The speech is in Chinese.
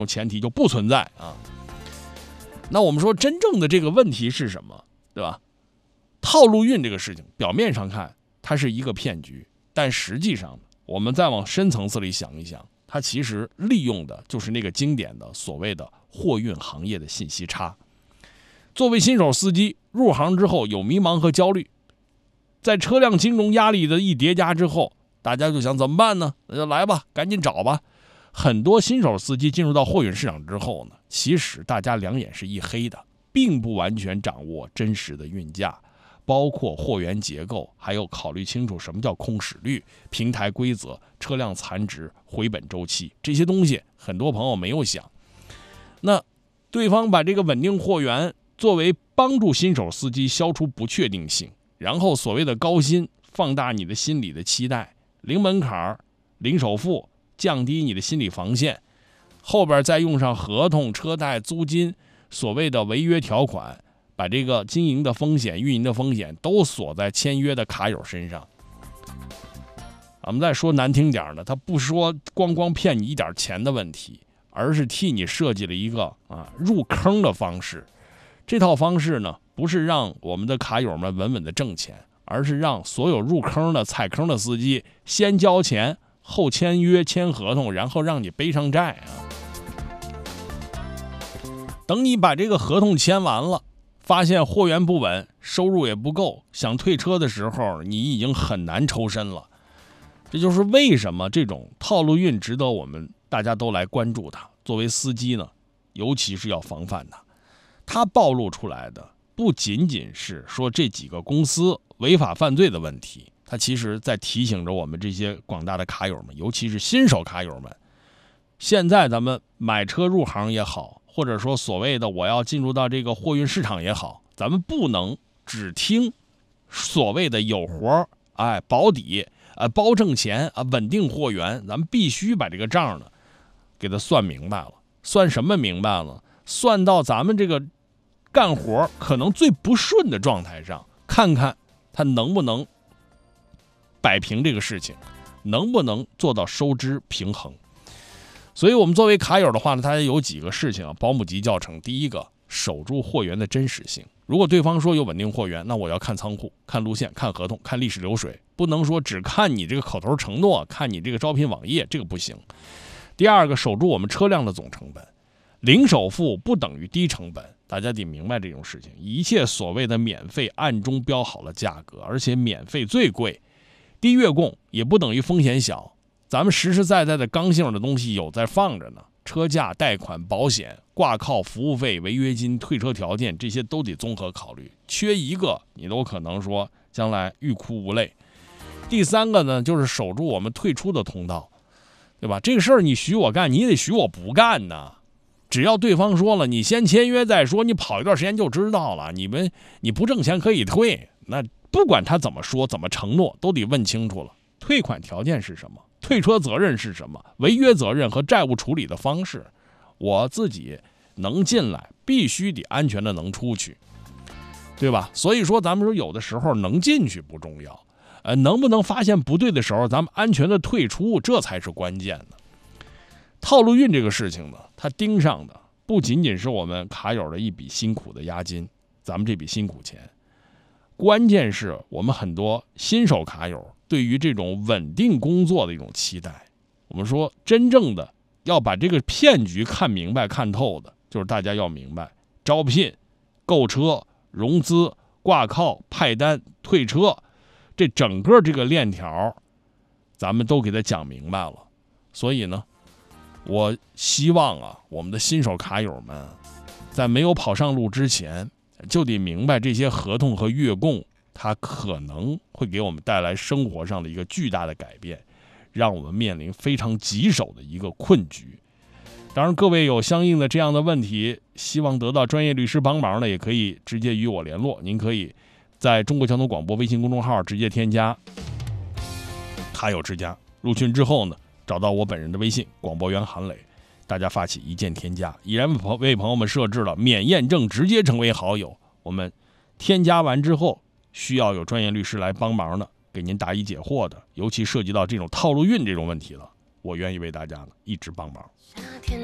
前提就不存在啊。那我们说真正的这个问题是什么，对吧？套路运这个事情表面上看它是一个骗局，但实际上我们再往深层次里想一想，它其实利用的就是那个经典的所谓的货运行业的信息差。作为新手司机，入行之后有迷茫和焦虑，在车辆金融压力的一叠加之后，大家就想怎么办呢？那就来吧，赶紧找吧。很多新手司机进入到货运市场之后呢，其实大家两眼是一黑的，并不完全掌握真实的运价，包括货源结构，还有考虑清楚什么叫空驶率、平台规则、车辆残值、回本周期，这些东西很多朋友没有想。那对方把这个稳定货源作为帮助新手司机消除不确定性，然后所谓的高薪放大你的心理的期待，零门槛、零首付，降低你的心理防线，后边再用上合同、车贷、租金，所谓的违约条款，把这个经营的风险、运营的风险都锁在签约的卡友身上。我们再说难听点的，他不说光骗你一点钱的问题，而是替你设计了一个入坑的方式。这套方式呢，不是让我们的卡友们稳稳的挣钱，而是让所有入坑的踩坑的司机先交钱，后签约签合同，然后让你背上债啊。等你把这个合同签完了，发现货源不稳，收入也不够，想退车的时候，你已经很难抽身了。这就是为什么这种套路运值得我们大家都来关注它。作为司机呢，尤其是要防范它。它暴露出来的不仅仅是说这几个公司违法犯罪的问题，它其实在提醒着我们这些广大的卡友们，尤其是新手卡友们。现在咱们买车入行也好，或者说所谓的我要进入到这个货运市场也好，咱们不能只听所谓的有活保底包挣钱稳定货源，咱们必须把这个账呢给它算明白了。算什么明白了？算到咱们这个干活可能最不顺的状态上，看看他能不能摆平这个事情，能不能做到收支平衡。所以我们作为卡友的话呢，它有几个事情保姆级教程。第一个，守住货源的真实性。如果对方说有稳定货源，那我要看仓库、看路线、看合同、看历史流水，不能说只看你这个口头承诺，看你这个招聘网页，这个不行。第二个，守住我们车辆的总成本。零首付不等于低成本，大家得明白这种事情。一切所谓的免费，暗中标好了价格，而且免费最贵。低月供也不等于风险小，咱们实实在在的刚性的东西有在放着呢。车价、贷款、保险、挂靠服务费、违约金、退车条件，这些都得综合考虑。缺一个，你都可能说将来欲哭无泪。第三个呢，就是守住我们退出的通道，对吧？这个事儿你许我干，你也得许我不干呢。只要对方说了，你先签约再说，你跑一段时间就知道了。你不挣钱可以退，那不管他怎么说怎么承诺，都得问清楚了。退款条件是什么？退车责任是什么？违约责任和债务处理的方式，我自己能进来，必须得安全的能出去，对吧？所以说咱们说有的时候能进去不重要，能不能发现不对的时候，咱们安全的退出，这才是关键的。套路运这个事情呢，它盯上的不仅仅是我们卡友的一笔辛苦的押金，咱们这笔辛苦钱，关键是我们很多新手卡友对于这种稳定工作的一种期待。我们说真正的要把这个骗局看明白看透的，就是大家要明白招聘、购车、融资、挂靠、派单、退车，这整个这个链条咱们都给他讲明白了。所以呢，我希望我们的新手卡友们在没有跑上路之前，就得明白这些合同和月供它可能会给我们带来生活上的一个巨大的改变，让我们面临非常棘手的一个困局。当然各位有相应的这样的问题，希望得到专业律师帮忙的，也可以直接与我联络。您可以在中国交通广播微信公众号直接添加卡友之家，入群之后呢，找到我本人的微信广播员韩磊，大家发起一键添加，已然为朋友们设置了免验证直接成为好友。我们添加完之后，需要有专业律师来帮忙的，给您答疑解惑的，尤其涉及到这种套路运这种问题了，我愿意为大家呢一直帮忙。